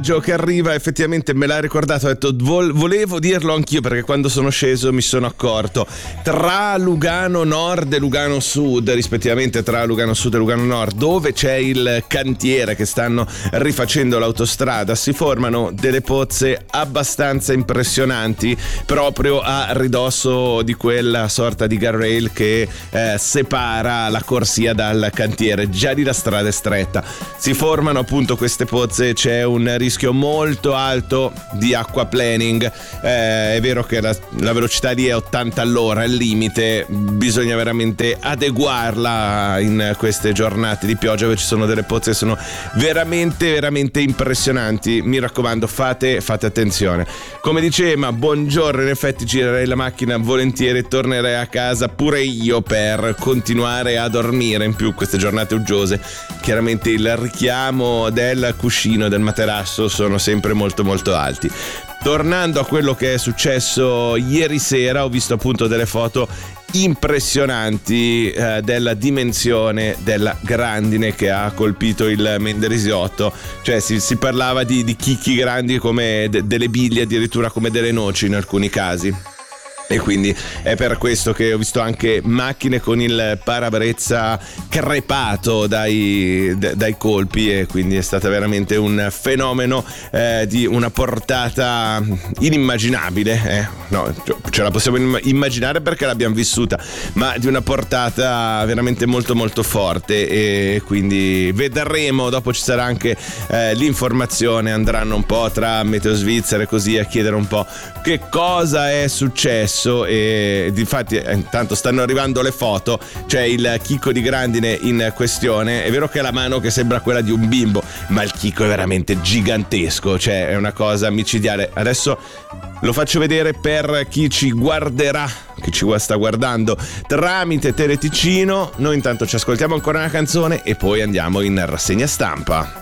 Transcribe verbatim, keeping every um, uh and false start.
che arriva, effettivamente me l'ha ricordato, ho detto vol- volevo dirlo anch'io perché quando sono sceso mi sono accorto, tra Lugano Nord e Lugano Sud, rispettivamente tra Lugano Sud e Lugano Nord, dove c'è il cantiere che stanno rifacendo l'autostrada, si formano delle pozze abbastanza impressionanti proprio a ridosso di quella sorta di guardrail che eh, separa la corsia dal cantiere. Già lì la strada è stretta, si formano appunto queste pozze, c'è un rischio molto alto di aquaplaning. Eh, è vero che la, la velocità lì è ottanta all'ora, è il limite, bisogna veramente adeguarla in queste giornate di pioggia dove ci sono delle pozze che sono veramente veramente impressionanti. Mi raccomando, fate, fate attenzione. Come dice Emma, buongiorno, in effetti girerei la macchina volentieri, tornerei a casa pure io per continuare a dormire. In più queste giornate uggiose, chiaramente il richiamo del cuscino, del materasso sono sempre molto molto alti. Tornando a quello che è successo ieri sera, ho visto appunto delle foto impressionanti eh, della dimensione della grandine che ha colpito il Mendrisiotto. Cioè si, si parlava di, di chicchi grandi come de, delle biglie, addirittura come delle noci in alcuni casi. E quindi è per questo che ho visto anche macchine con il parabrezza crepato dai, dai colpi, e quindi è stato veramente un fenomeno eh, di una portata inimmaginabile. Eh? No, ce la possiamo immaginare perché l'abbiamo vissuta, ma di una portata veramente molto molto forte, e quindi vedremo. Dopo ci sarà anche eh, l'informazione, andranno un po' tra Meteo Svizzera e così a chiedere un po' che cosa è successo. E difatti intanto stanno arrivando le foto, c'è il chicco di grandine in questione. È vero che ha la mano che sembra quella di un bimbo, ma il chicco è veramente gigantesco, cioè è una cosa micidiale. Adesso lo faccio vedere per chi ci guarderà, chi ci sta guardando tramite Teleticino. Noi intanto ci ascoltiamo ancora una canzone e poi andiamo in rassegna stampa.